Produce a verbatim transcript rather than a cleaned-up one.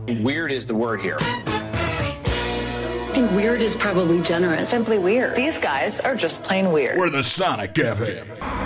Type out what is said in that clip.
Weird is the word here. I think weird is probably generous. Simply weird. These guys are just plain weird. We're the Sonic Cafe.